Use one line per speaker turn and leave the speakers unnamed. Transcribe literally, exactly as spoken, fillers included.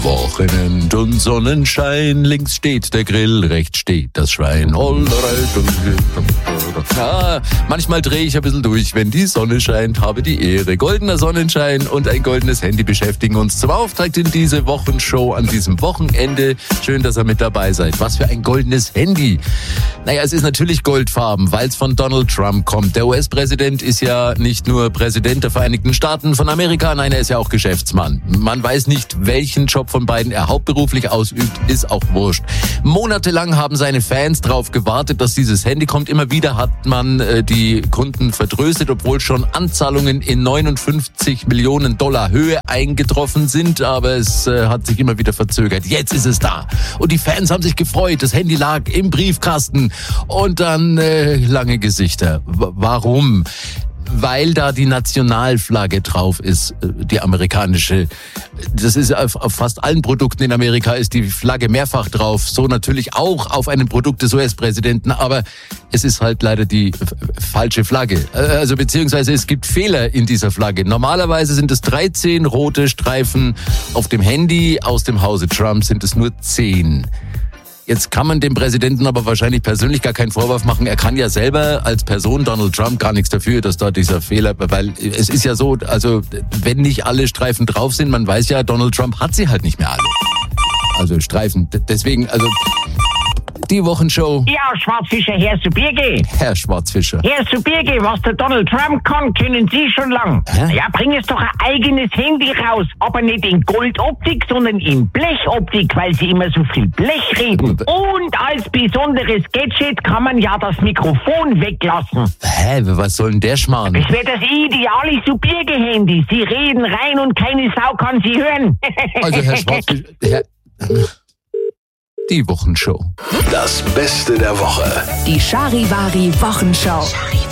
Wochenend und Sonnenschein, links steht der Grill, rechts steht das Schwein. Ja, manchmal drehe ich ein bisschen durch, wenn die Sonne scheint, habe die Ehre. Goldener Sonnenschein und ein goldenes Handy beschäftigen uns zum Auftakt in diese Wochenshow an diesem Wochenende. Schön, dass ihr mit dabei seid. Was für ein goldenes Handy. Naja, es ist natürlich goldfarben, weil es von Donald Trump kommt. Der U S-Präsident ist ja nicht nur Präsident der Vereinigten Staaten von Amerika, nein, er ist ja auch Geschäftsmann. Man weiß nicht, welchen Job von beiden er hauptberuflich ausübt, ist auch wurscht. Monatelang haben seine Fans drauf gewartet, dass dieses Handy kommt. Immer wieder hat man äh, die Kunden vertröstet, obwohl schon Anzahlungen in neunundfünfzig Millionen Dollar Höhe eingetroffen sind, aber es äh, hat sich immer wieder verzögert. Jetzt ist es da. Und die Fans haben sich gefreut. Das Handy lag im Briefkasten. Und dann äh, lange Gesichter. W- warum? Weil da die Nationalflagge drauf ist, die amerikanische. Das ist auf, auf fast allen Produkten in Amerika ist die Flagge mehrfach drauf. So natürlich auch auf einem Produkt des U S-Präsidenten, aber es ist halt leider die f- falsche Flagge. Also beziehungsweise es gibt Fehler in dieser Flagge. Normalerweise sind es dreizehn rote Streifen auf dem Handy. Aus dem Hause Trump sind es nur zehn. Jetzt kann man dem Präsidenten aber wahrscheinlich persönlich gar keinen Vorwurf machen. Er kann ja selber als Person, Donald Trump, gar nichts dafür, dass da dieser Fehler, weil es ist ja so, also wenn nicht alle Streifen drauf sind, man weiß ja, Donald Trump hat sie halt nicht mehr alle. Also Streifen, deswegen, also die Wochenshow.
Ja, Schwarzfischer, Herr Subirge.
Herr Schwarzfischer.
Herr Subirge, was der Donald Trump kann, können Sie schon lang.
Hä?
Ja, bring es doch ein eigenes Handy raus. Aber nicht in Goldoptik, sondern in Blechoptik, weil Sie immer so viel Blech reden. Und als besonderes Gadget kann man ja das Mikrofon weglassen.
Hä, was soll denn der Schmarrn?
Das wäre das ideale Subirge-Handy. Sie reden rein und keine Sau kann Sie hören.
Also Herr Schwarzfischer, Herr... Die Wochenshow.
Das Beste der Woche.
Die Charivari Wochenschau.